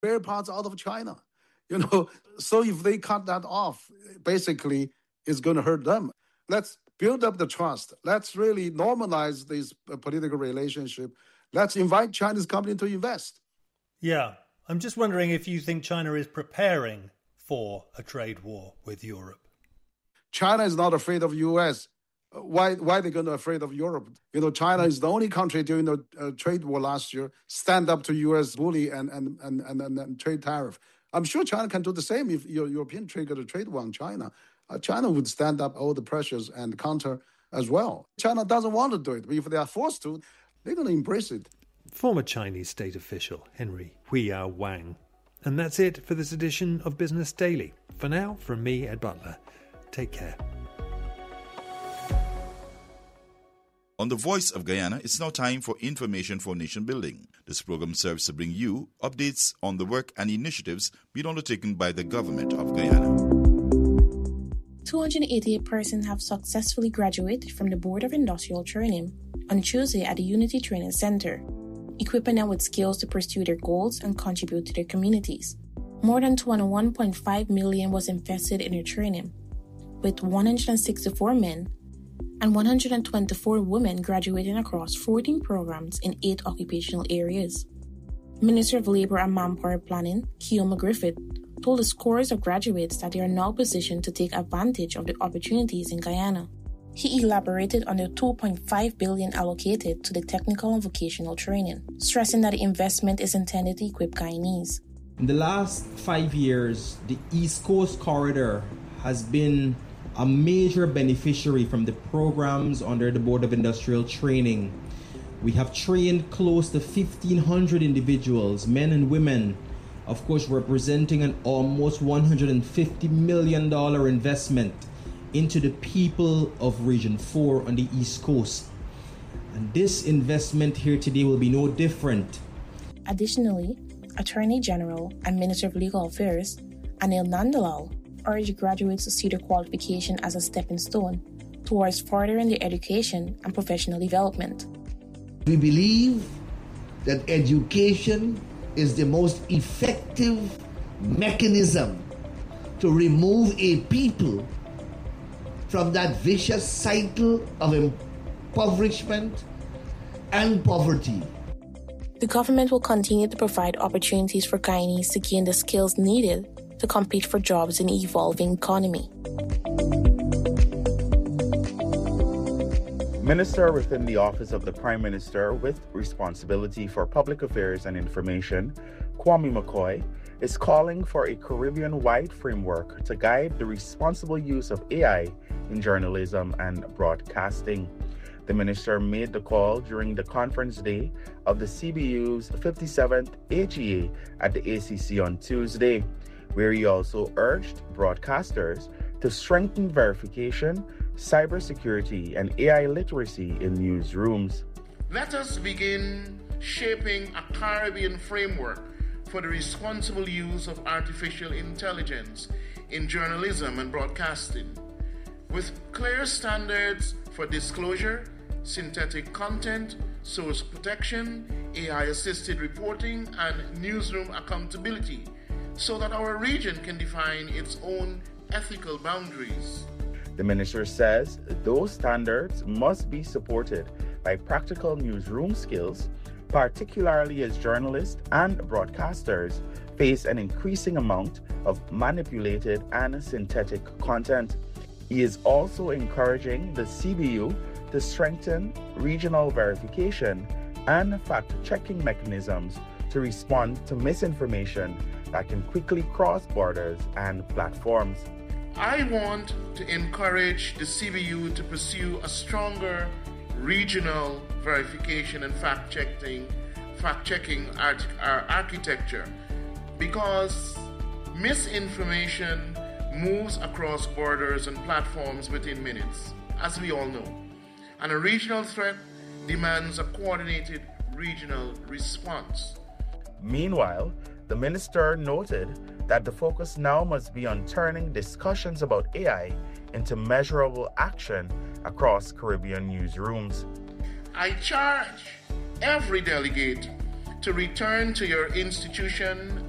spare parts out of China. So if they cut that off, basically it's going to hurt them. Let's build up the trust. Let's really normalize this political relationship. Let's invite Chinese companies to invest. Yeah, I'm just wondering if you think China is preparing for a trade war with Europe. China is not afraid of U.S. Why are they going to be afraid of Europe? China is the only country during the trade war last year stand up to U.S. bully and trade tariff. I'm sure China can do the same if European triggered a trade war on China. China would stand up all the pressures and counter as well. China doesn't want to do it, but if they are forced to, they're going to embrace it. Former Chinese state official Henry Huiyao Wang. And that's it for this edition of Business Daily. For now, from me, Ed Butler, take care. On The Voice of Guyana, it's now time for Information for Nation Building. This program serves to bring you updates on the work and initiatives being undertaken by the government of Guyana. 288 persons have successfully graduated from the Board of Industrial Training on Tuesday at the Unity Training Center, equipping them with skills to pursue their goals and contribute to their communities. More than $21.5 million was invested in their training, with 164 men and 124 women graduating across 14 programs in 8 occupational areas. Minister of Labour and Manpower Planning, Keoma Griffith, told the scores of graduates that they are now positioned to take advantage of the opportunities in Guyana. He elaborated on the $2.5 billion allocated to the technical and vocational training, stressing that the investment is intended to equip Guyanese. In the last 5 years, the East Coast Corridor has been a major beneficiary from the programs under the Board of Industrial Training. We have trained close to 1,500 individuals, men and women, of course representing an almost $150 million investment into the people of Region 4 on the East Coast. And this investment here today will be no different. Additionally, Attorney General and Minister of Legal Affairs, Anil Nandalal, urged graduates to see their qualification as a stepping stone towards furthering their education and professional development. We believe that education is the most effective mechanism to remove a people from that vicious cycle of impoverishment and poverty. The government will continue to provide opportunities for Guyanese to gain the skills needed to compete for jobs in the evolving economy. Minister within the Office of the Prime Minister with responsibility for public affairs and information, Kwame McCoy, is calling for a Caribbean-wide framework to guide the responsible use of AI in journalism and broadcasting. The minister made the call during the conference day of the CBU's 57th AGA at the ACC on Tuesday, where he also urged broadcasters to strengthen verification, cybersecurity, and AI literacy in newsrooms. Let us begin shaping a Caribbean framework for the responsible use of artificial intelligence in journalism and broadcasting, with clear standards for disclosure, synthetic content, source protection, AI-assisted reporting, and newsroom accountability, so that our region can define its own ethical boundaries. The minister says those standards must be supported by practical newsroom skills, particularly as journalists and broadcasters face an increasing amount of manipulated and synthetic content. He is also encouraging the CBU to strengthen regional verification and fact-checking mechanisms to respond to misinformation that can quickly cross borders and platforms. I want to encourage the CBU to pursue a stronger regional verification and fact-checking architecture, because misinformation moves across borders and platforms within minutes, as we all know. And a regional threat demands a coordinated regional response. Meanwhile, the minister noted that the focus now must be on turning discussions about AI into measurable action across Caribbean newsrooms. I charge every delegate to return to your institution